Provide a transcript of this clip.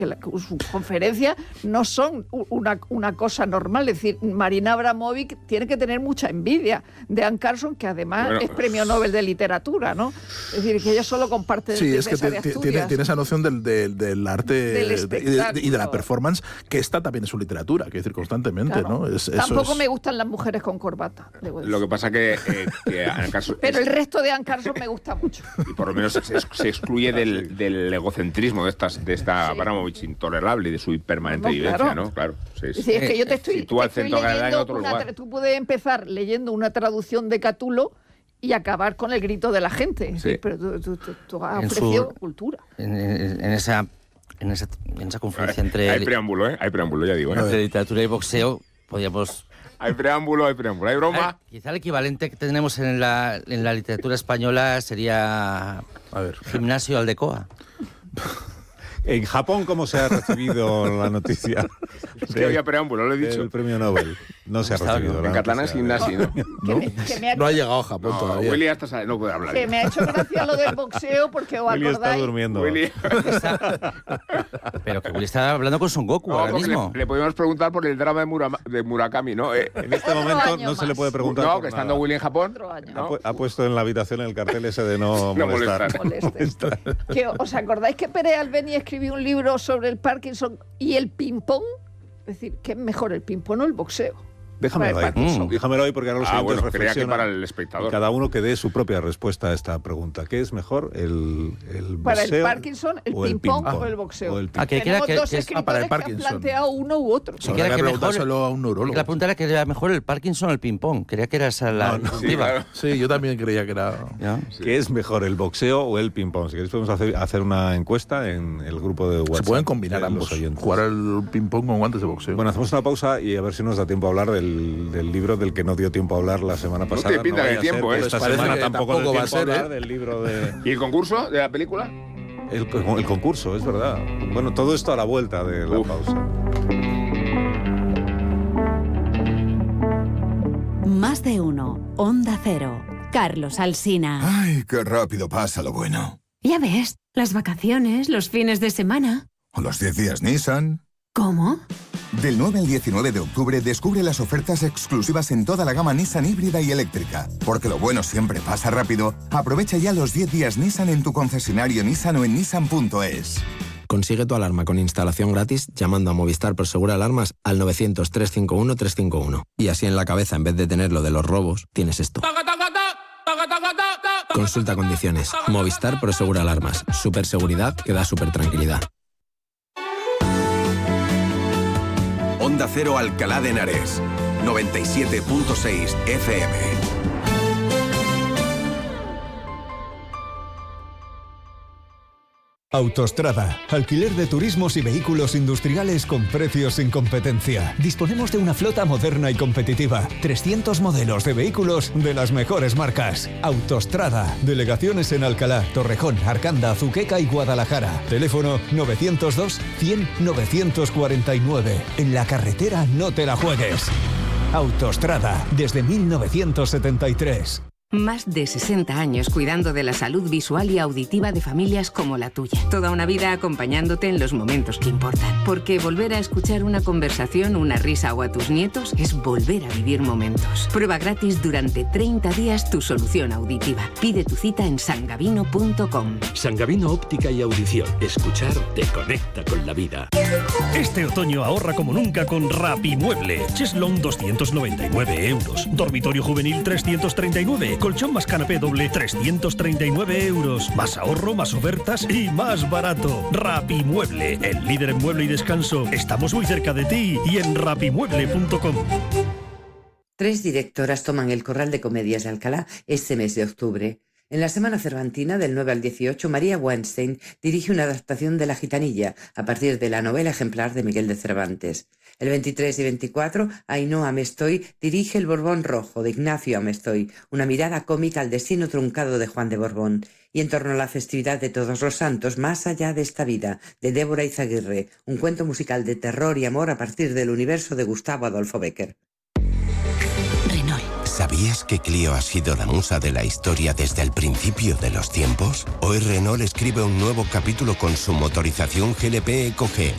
sus conferencias no son una cosa normal. Es decir, Marina Abramovic tiene que tener mucha envidia de Anne Carson, que además es premio Nobel de literatura, ¿no? Es decir, que ella solo comparte sí, es que tiene esa noción del arte y de la performance, que esta también es su literatura, quiero decir, constantemente, claro. ¿no? Tampoco me gustan las mujeres con corbata. Lo que pasa que Anne Carson... Pero el resto de Anne Carson me gusta mucho. Y por lo menos se excluye del egocentrismo de esta Abramovic intolerable y de su permanente vivencia, ¿no? Claro. Sí. Es que yo te estoy leyendo tú puedes empezar leyendo una traducción de Catulo y acabar con el grito de la gente. Sí. Pero tú has ofrecido cultura. En esa conferencia entre... Hay preámbulo, ya digo. Entre literatura y boxeo, podríamos... Hay preámbulo, hay broma. Quizá el equivalente que tenemos en la literatura española sería Gimnasio Aldecoa. En Japón, ¿cómo se ha recibido la noticia? Es que había preámbulo, lo he dicho. El premio Nobel. No se ha recibido. En catalán es gimnasio, ¿no? No ha llegado a Japón todavía. Willy hasta no puede hablar. Que me ha hecho gracia lo del boxeo porque os Willy acordáis. Está durmiendo. Pero que Willy está hablando con Son Goku ahora mismo. Le podemos preguntar por el drama de Murakami, ¿no? En este momento no se le puede preguntar. No, que estando Willy en Japón. Ha puesto en la habitación el cartel ese de no molestar. ¿Os acordáis que Pérez Albeni escribió un libro sobre el Parkinson y el ping-pong? Es decir, ¿qué es mejor, el ping-pong o el boxeo? Déjamelo ahí porque ahora los oyentes reflexionan. Creía que para el espectador. Cada uno que dé su propia respuesta a esta pregunta. ¿Qué es mejor, el boxeo para el Parkinson, el ping-pong o el boxeo? Tenemos dos escritores para el que han planteado uno u otro. Sí, que preguntárselo a un neurólogo. La pregunta era que era mejor el Parkinson o el ping-pong. Creía que era esa la... Sí, yo también creía que era... ¿Qué es mejor, el boxeo o el ping-pong? Si queréis podemos hacer una encuesta en el grupo de WhatsApp. Se pueden combinar ambos, jugar el ping-pong con guantes de boxeo. Bueno, hacemos una pausa y a ver si nos da tiempo a hablar del libro del que no dio tiempo a hablar la semana pasada. No te pinta de tiempo, Esta semana tampoco va a ser, del libro de... ¿Y el concurso de la película? El concurso, es verdad. Bueno, todo esto a la vuelta de la pausa. Más de uno. Onda Cero. Carlos Alsina. Ay, qué rápido pasa lo bueno. Ya ves, las vacaciones, los fines de semana. O los 10 días Nissan. ¿Cómo? Del 9 al 19 de octubre descubre las ofertas exclusivas en toda la gama Nissan híbrida y eléctrica. Porque lo bueno siempre pasa rápido. Aprovecha ya los 10 días Nissan en tu concesionario Nissan o en nissan.es. Consigue tu alarma con instalación gratis llamando a Movistar Prosegur Alarmas al 900-351-351. Y así en la cabeza, en vez de tener lo de los robos, tienes esto. Consulta condiciones. Movistar Prosegur Alarmas. Superseguridad que da super tranquilidad. Onda Cero Alcalá de Henares, 97.6 FM. Autostrada, alquiler de turismos y vehículos industriales con precios sin competencia. Disponemos de una flota moderna y competitiva. 300 modelos de vehículos de las mejores marcas. Autostrada, delegaciones en Alcalá, Torrejón, Arcanda, Azuqueca y Guadalajara. Teléfono 902-100-949. En la carretera no te la juegues. Autostrada, desde 1973. Más de 60 años cuidando de la salud visual y auditiva de familias como la tuya. Toda una vida acompañándote en los momentos que importan. Porque volver a escuchar una conversación, una risa o a tus nietos es volver a vivir momentos. Prueba gratis durante 30 días tu solución auditiva. Pide tu cita en sangavino.com. Sangavino Óptica y Audición. Escuchar te conecta con la vida. Este otoño ahorra como nunca con Rapimueble. Cheslón 299 euros. Dormitorio juvenil 339. Colchón más canapé doble 339 euros. Más ahorro, más ofertas y más barato. Rapimueble, el líder en mueble y descanso. Estamos muy cerca de ti y en rapimueble.com. 3 directoras toman el Corral de Comedias de Alcalá este mes de octubre. En la Semana Cervantina, del 9 al 18, María Weinstein dirige una adaptación de La Gitanilla, a partir de la novela ejemplar de Miguel de Cervantes. El 23 y 24, Ainhoa Amestoy dirige El Borbón Rojo, de Ignacio Amestoy, una mirada cómica al destino truncado de Juan de Borbón. Y en torno a la festividad de Todos los Santos, Más allá de esta vida, de Débora Izaguirre, un cuento musical de terror y amor a partir del universo de Gustavo Adolfo Bécquer. ¿Sabías que Clio ha sido la musa de la historia desde el principio de los tiempos? Hoy Renault escribe un nuevo capítulo con su motorización GLP EcoG,